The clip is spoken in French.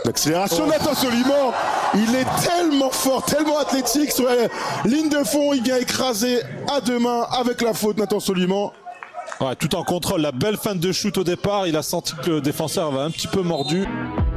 L'accélération de Nathan Soliman, il est tellement fort, tellement athlétique sur la ligne de fond, il vient écraser à deux mains avec la faute Nathan Soliman. Ouais, tout en contrôle, la belle feinte de shoot au départ, il a senti que le défenseur avait un petit peu mordu.